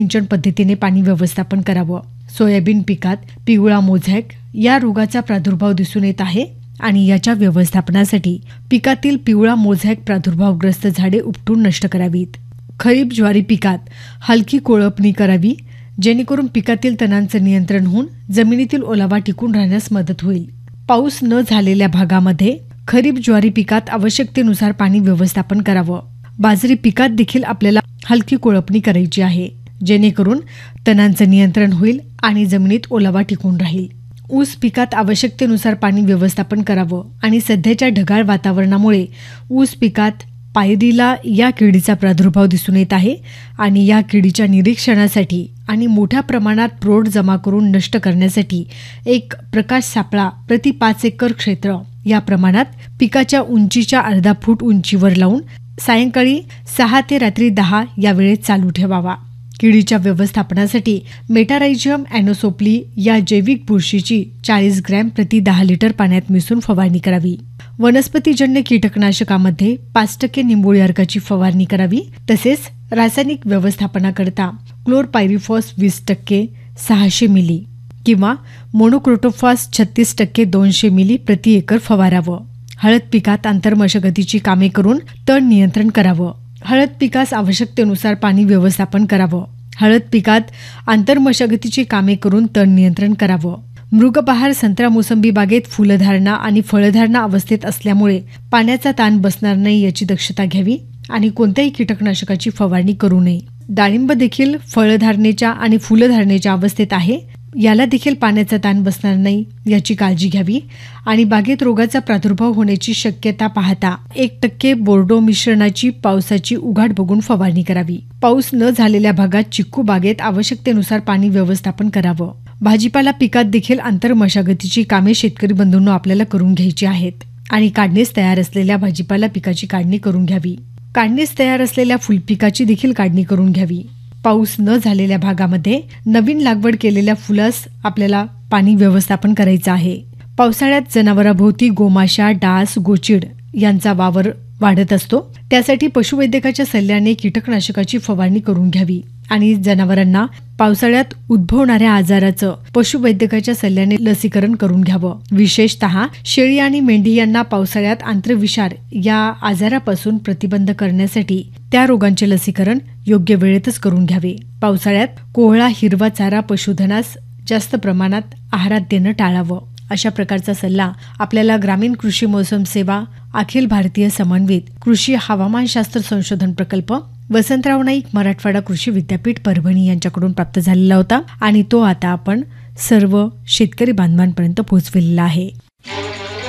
सिंचन पद्धतीने पाणी व्यवस्थापन करावं। सोयाबीन पिकात पिवळा मोझॅक या रोगाचा प्रादुर्भाव दिसून येत आहे आणि याच्या व्यवस्थापनासाठी पिकातील पिवळा मोझॅक प्रादुर्भावग्रस्त झाडे उपटून नष्ट करावीत। खरीप ज्वारी पिकात हलकी कोळपणी करावी, जेणेकरून पिकातील तणांचं नियंत्रण होऊन जमिनीतील ओलावा टिकून राहण्यास मदत होईल। पाऊस न झालेल्या भागामध्ये खरीप ज्वारी पिकात आवश्यकतेनुसार पाणी व्यवस्थापन करावं। बाजरी पिकात देखील आपल्याला हलकी कोळपणी करायची आहे, जेणेकरून तणांचं नियंत्रण होईल आणि जमिनीत ओलावा टिकून राहील। ऊस पिकात आवश्यकतेनुसार पाणी व्यवस्थापन करावं आणि सध्याच्या ढगाळ वातावरणामुळे ऊस पिकात पायरीला या किडीचा प्रादुर्भाव दिसून येत आहे आणि या किडीच्या निरीक्षणासाठी आणि मोठ्या प्रमाणात प्रोड जमा करून नष्ट करण्यासाठी एक प्रकाश सापळा प्रति 5 एकर क्षेत्र या प्रमाणात पिकाच्या उंचीच्या अर्धा फूट उंचीवर लावून सायंकाळी 6 ते रात्री 10 या वेळेत चालू ठेवावा। किडीच्या व्यवस्थापनासाठी मेटारायझियम ॲनोसोप्ली या जैविक बुरशीची 40 ग्रॅम प्रति 10 लिटर पाण्यात मिसळून फवारणी करावी। वनस्पतीजन्य कीटकनाशकामध्ये 5% निंबोळी अर्काची फवारणी करावी। तसेच रासायनिक व्यवस्थापनाकरता क्लोरपायरिफॉस 20% 600 मिली किंवा मोनोक्रोटोफॉस 36% 200 मिली प्रति एकर फवारावं। हळद पिकात आंतरमशागतीची कामे करून तण नियंत्रण करावं। हळद पिकास आवश्यकतेनुसार पाणी व्यवस्थापन करावं। हळद पिकात आंतरमशागतीची कामे करून तण नियंत्रण करावं। मृगबहार संत्रा मोसंबी बागेत फुलधारणा आणि फळधारणा अवस्थेत असल्यामुळे पाण्याचा ताण बसणार नाही याची दक्षता घ्यावी आणि कोणत्याही कीटकनाशकाची फवारणी करू नये। डाळिंब देखील फळधारणेच्या आणि फुलधारणेच्या अवस्थेत आहे, याला देखील पाण्याचा ताण बसणार नाही याची काळजी घ्यावी आणि बागेत रोगाचा प्रादुर्भाव होण्याची शक्यता पाहता 1% बोर्डो मिश्रणाची पावसाची उघाड बघून फवारणी करावी। पाऊस न झालेल्या भागात चिक्कू बागेत आवश्यकतेनुसार पाणी व्यवस्थापन करावं। भाजीपाला पिकात देखील आंतरमशागतीची कामे शेतकरी बंधूंनो आपल्याला करून घ्यायची आहेत आणि काढणीस तयार असलेल्या भाजीपाला पिकाची काढणी करून घ्यावी। काढणीस तयार असलेल्या फुलपिकाची देखील काढणी करून घ्यावी। पाऊस न झालेल्या भागामध्ये नवीन लागवड केलेल्या फुलास आपल्याला पाणी व्यवस्थापन करायचं आहे। पावसाळ्यात जनावरांभोवती गोमाशा, डास, गोचिड यांचा वावर वाढत असतो, त्यासाठी पशुवैद्यकाच्या सल्ल्याने कीटकनाशकाची फवारणी करून घ्यावी आणि जनावरांना पावसाळ्यात उद्भवणाऱ्या आजाराचं पशुवैद्यकाच्या सल्ल्याने लसीकरण करून घ्यावं। विशेषतः शेळी आणि मेंढी यांना पावसाळ्यात आंत्रविषार या आजारापासून प्रतिबंध करण्यासाठी त्या रोगांचे लसीकरण योग्य वेळेतच करून घ्यावे। पावसाळ्यात कोहळा, हिरवा चारा पशुधनास जास्त प्रमाणात आहारात देणं टाळावं। अशा प्रकारचा सल्ला आपल्याला ग्रामीण कृषी मौसम सेवा, अखिल भारतीय समन्वित कृषी हवामानशास्त्र संशोधन प्रकल्प, वसंतराव नाईक मराठवाडा कृषी विद्यापीठ परभणी यांच्याकडून प्राप्त झालेला होता आणि तो आता आपण सर्व शेतकरी बांधवांपर्यंत पोहोचविलेला आहे।